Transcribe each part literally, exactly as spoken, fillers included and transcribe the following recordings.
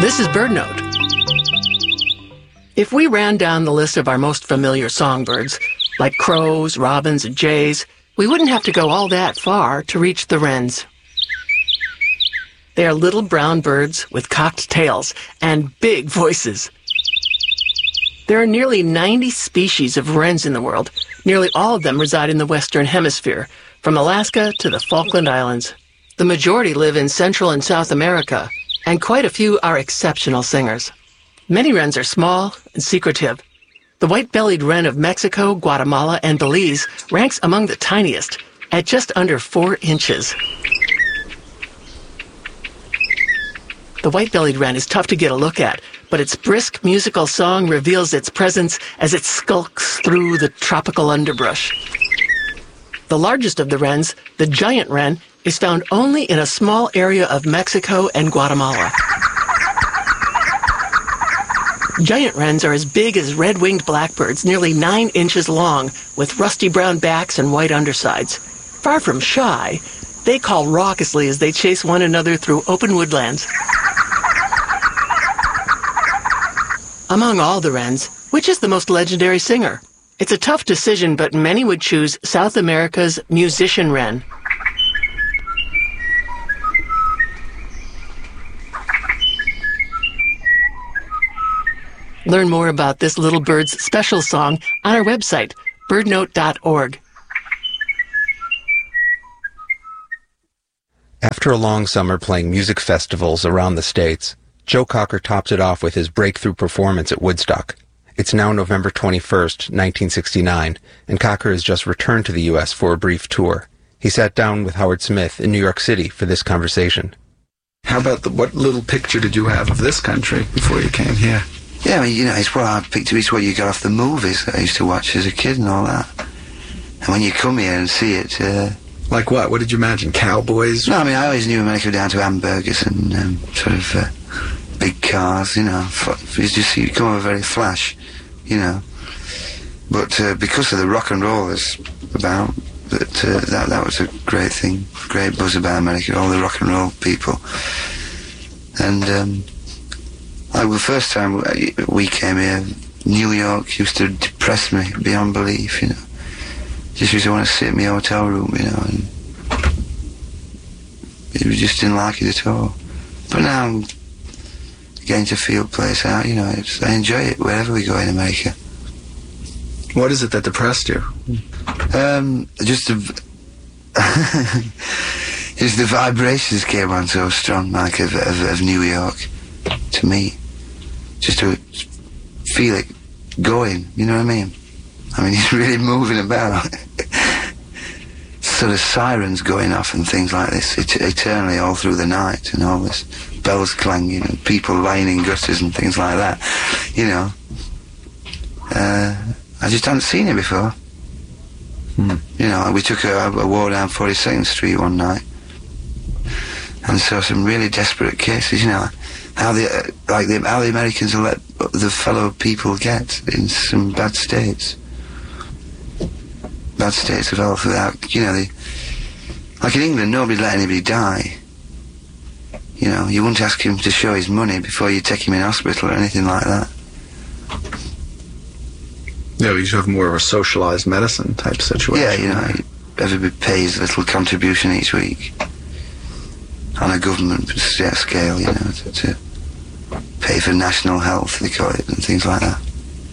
This is BirdNote. If we ran down the list of our most familiar songbirds, like crows, robins, and jays, we wouldn't have to go all that far to reach the wrens. They are little brown birds with cocked tails and big voices. There are nearly ninety species of wrens in the world. Nearly all of them reside in the Western Hemisphere, from Alaska to the Falkland Islands. The majority live in Central and South America, and quite a few are exceptional singers. Many wrens are small and secretive. The white-bellied wren of Mexico, Guatemala, and Belize ranks among the tiniest, at just under four inches. The white-bellied wren is tough to get a look at, but its brisk musical song reveals its presence as it skulks through the tropical underbrush. The largest of the wrens, the giant wren, is found only in a small area of Mexico and Guatemala. Giant wrens are as big as red-winged blackbirds, nearly nine inches long, with rusty brown backs and white undersides. Far from shy, they call raucously as they chase one another through open woodlands. Among all the wrens, which is the most legendary singer? It's a tough decision, but many would choose South America's musician wren. Learn more about this little bird's special song on our website, birdnote dot org. After a long summer playing music festivals around the States, Joe Cocker tops it off with his breakthrough performance at Woodstock. It's now November twenty-first, nineteen sixty-nine, and Cocker has just returned to the U S for a brief tour. He sat down with Howard Smith in New York City for this conversation. How about the, what little picture did you have of this country before you came here? Yeah, I mean, you know, it's what I picked up, it's what you got off the movies that I used to watch as a kid and all that. And when you come here and see it... Uh, like what? What did you imagine? Cowboys? No, I mean, I always knew America down to hamburgers and um, sort of uh, big cars, you know. It's just, you come over very flash, you know. But uh, because of the rock and roll that's about, that, uh, that that was a great thing, great buzz about America, all the rock and roll people. And... Um, Like the first time we came here, New York used to depress me beyond belief, you know. Just used to want to sit in my hotel room, you know, and it just didn't like it at all. But now I'm getting to feel the place out, you know, it's, I enjoy it wherever we go in America. What is it that depressed you? Um, just the... just the vibrations came on so strong, like, of, of, of New York, to me. Just to feel it going, you know what I mean? I mean, it's really moving about. Sort of sirens going off and things like this, et eternally all through the night, and all this bells clanging and people lying in gutters and things like that, you know. Uh, I just hadn't seen it before. Hmm. You know, we took a, a walk down forty-second Street one night and saw some really desperate cases, you know. How the uh, like the how the Americans will let the fellow people get in some bad states, bad states of health without, you know, the, like in England nobody let anybody die. You know, you wouldn't ask him to show his money before you take him in hospital or anything like that. Yeah, you should have more of a socialized medicine type situation. Yeah, you know, everybody pays a little contribution each week on a government scale, you know, to, to pay for national health, they call it, and things like that.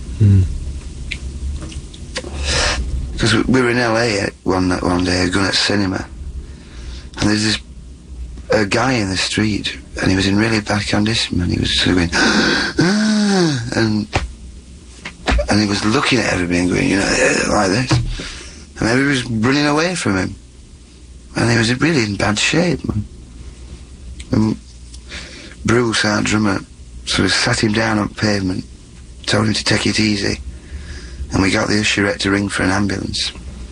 Because mm. we were in L A one one day, going at cinema, and there's this a guy in the street, and he was in really bad condition, and he was sort of going, ah, and and he was looking at everybody and going, you know, like this, and everybody was running away from him, and he was really in bad shape, man. And Bruce, our drummer, sort of sat him down on pavement, told him to take it easy, and we got the usherette to ring for an ambulance.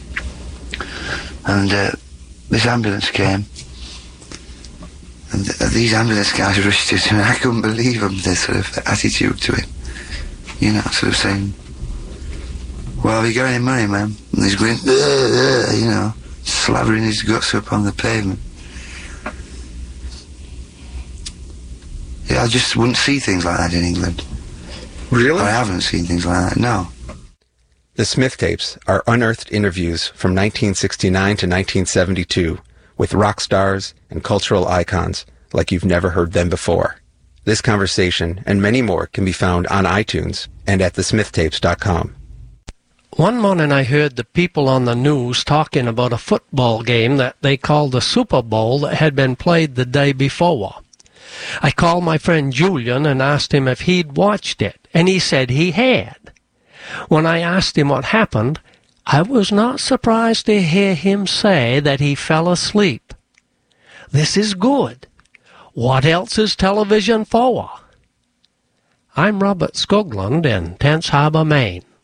And uh, this ambulance came, and th these ambulance guys rushed to him, and I couldn't believe them, their sort of attitude to him. You know, sort of saying, well, have you got any money, man? And he's going, uh, uh, you know, slavering his guts up on the pavement. Yeah, I just wouldn't see things like that in England. Really? I haven't seen things like that, no. The Smith tapes are unearthed interviews from nineteen sixty-nine to nineteen seventy-two with rock stars and cultural icons like you've never heard them before. This conversation and many more can be found on iTunes and at the smith tapes dot com. One morning I heard the people on the news talking about a football game that they called the Super Bowl that had been played the day before. I called my friend Julian and asked him if he'd watched it, and he said he had. When I asked him what happened, I was not surprised to hear him say that he fell asleep. This is good. What else is television for? I'm Robert Skoglund in Tense Harbor, Maine.